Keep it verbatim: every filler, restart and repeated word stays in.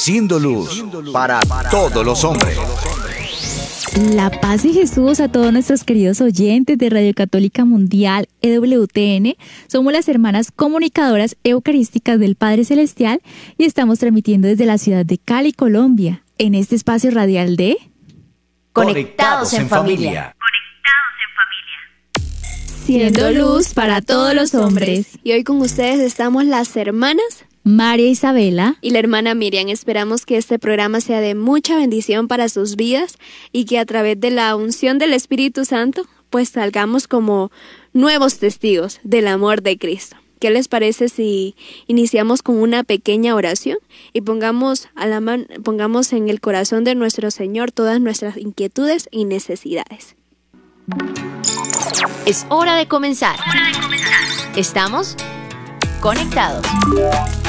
siendo luz para todos los hombres. La paz de Jesús a todos nuestros queridos oyentes de Radio Católica Mundial E W T N. Somos las hermanas comunicadoras eucarísticas del Padre Celestial y estamos transmitiendo desde la ciudad de Cali, Colombia, en este espacio radial de Conectados en familia. Siendo luz para todos los hombres. Y hoy con ustedes estamos las hermanas María Isabela y la hermana Miriam. Esperamos que este programa sea de mucha bendición para sus vidas y que a través de la unción del Espíritu Santo pues salgamos como nuevos testigos del amor de Cristo. ¿Qué les parece si iniciamos con una pequeña oración y pongamos, a la man- pongamos en el corazón de nuestro Señor todas nuestras inquietudes y necesidades? Es hora de comenzar. Estamos conectados.